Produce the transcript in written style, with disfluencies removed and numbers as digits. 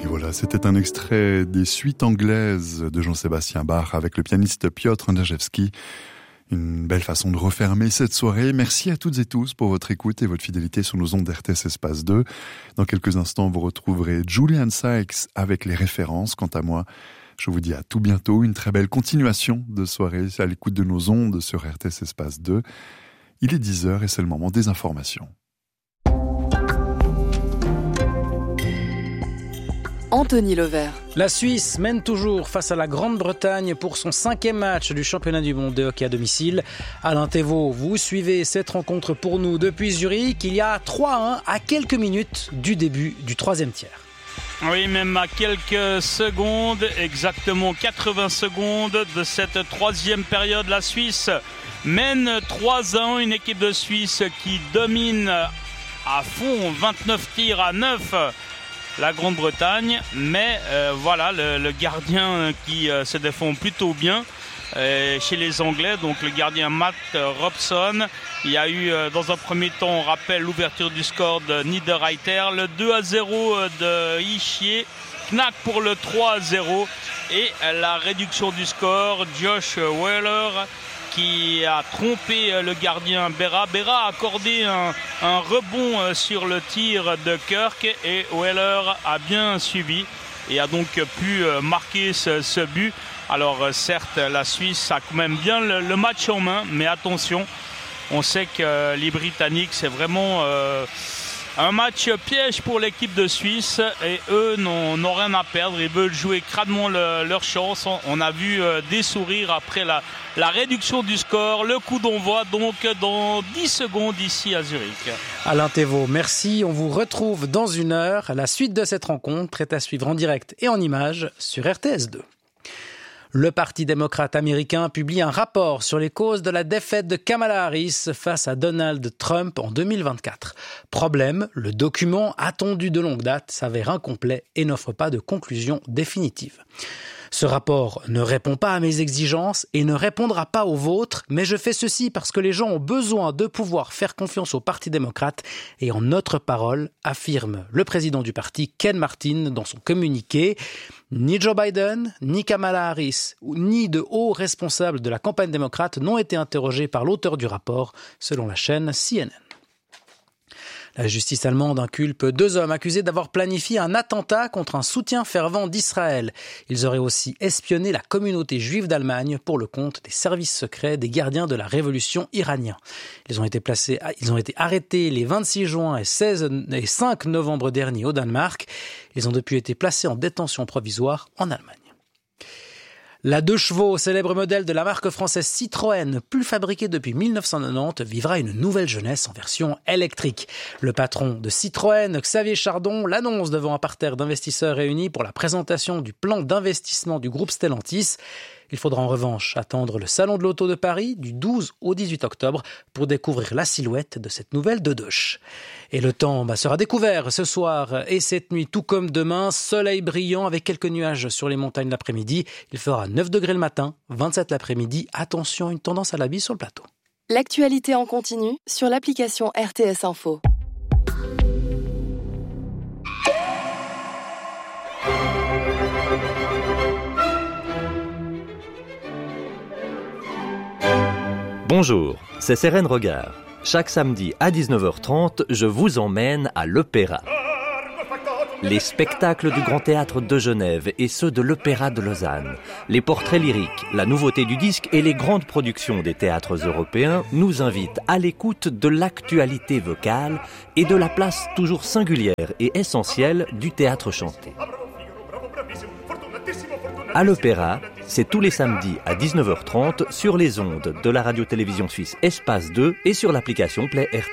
Voilà, c'était un extrait des suites anglaises de Jean-Sébastien Bach avec le pianiste Piotr Anderjewski. Une belle façon de refermer cette soirée. Merci à toutes et tous pour votre écoute et votre fidélité sur nos ondes d'RTS Espace 2. Dans quelques instants, vous retrouverez Julian Sykes avec les références. Quant à moi, je vous dis à tout bientôt. Une très belle continuation de soirée à l'écoute de nos ondes sur RTS Espace 2. Il est 10h et c'est le moment des informations. Anthony Levert. La Suisse mène toujours face à la Grande-Bretagne pour son 5e match du championnat du monde de hockey à domicile. Alain Thévault, vous suivez cette rencontre pour nous depuis Zurich. Il y a 3-1 à quelques minutes du début du 3e tiers. Oui, même à quelques secondes, exactement 80 secondes de cette 3e période, la Suisse mène 3-1. Une équipe de Suisse qui domine à fond, 29 tirs à 9. La Grande-Bretagne, mais voilà le gardien qui se défend plutôt bien chez les Anglais, donc le gardien Matt Robson. Il y a eu dans un premier temps, on rappelle l'ouverture du score de Niederreiter, le 2-0 de Ischier, Knack pour le 3-0 et la réduction du score, Josh Wheeler qui a trompé le gardien Berra. Berra a accordé un rebond sur le tir de Kirk et Wheeler a bien suivi et a donc pu marquer ce but. Alors certes, la Suisse a quand même bien le match en main, mais attention, on sait que les Britanniques, c'est vraiment un match piège pour l'équipe de Suisse et eux n'ont rien à perdre. Ils veulent jouer crânement leur chance. On a vu des sourires après la réduction du score. Le coup d'envoi donc dans 10 secondes ici à Zurich. Alain Thévault, merci. On vous retrouve dans 1 heure. La suite de cette rencontre est à suivre en direct et en images sur RTS2. Le Parti démocrate américain publie un rapport sur les causes de la défaite de Kamala Harris face à Donald Trump en 2024. Problème, le document attendu de longue date s'avère incomplet et n'offre pas de conclusion définitive. Ce rapport ne répond pas à mes exigences et ne répondra pas aux vôtres, mais je fais ceci parce que les gens ont besoin de pouvoir faire confiance au Parti démocrate et en notre parole, affirme le président du parti, Ken Martin, dans son communiqué. Ni Joe Biden, ni Kamala Harris, ni de hauts responsables de la campagne démocrate n'ont été interrogés par l'auteur du rapport, selon la chaîne CNN. La justice allemande inculpe 2 hommes accusés d'avoir planifié un attentat contre un soutien fervent d'Israël. Ils auraient aussi espionné la communauté juive d'Allemagne pour le compte des services secrets des gardiens de la révolution iranienne. Ils ont été arrêtés les 26 juin et 5 novembre dernier au Danemark. Ils ont depuis été placés en détention provisoire en Allemagne. La 2 chevaux, célèbre modèle de la marque française Citroën, plus fabriquée depuis 1990, vivra une nouvelle jeunesse en version électrique. Le patron de Citroën, Xavier Chardon, l'annonce devant un parterre d'investisseurs réunis pour la présentation du plan d'investissement du groupe Stellantis. Il faudra en revanche attendre le Salon de l'Auto de Paris du 12 au 18 octobre pour découvrir la silhouette de cette nouvelle dodoche. Et le temps sera découvert ce soir et cette nuit, tout comme demain, soleil brillant avec quelques nuages sur les montagnes l'après-midi. Il fera 9 degrés le matin, 27 l'après-midi. Attention, une tendance à la bise sur le plateau. L'actualité en continu sur l'application RTS Info. Bonjour, c'est Sérène Regard. Chaque samedi à 19h30, je vous emmène à l'Opéra. Les spectacles du Grand Théâtre de Genève et ceux de l'Opéra de Lausanne, les portraits lyriques, la nouveauté du disque et les grandes productions des théâtres européens nous invitent à l'écoute de l'actualité vocale et de la place toujours singulière et essentielle du théâtre chanté. À l'Opéra, c'est tous les samedis à 19h30 sur les ondes de la radio-télévision suisse Espace 2 et sur l'application Play RTS.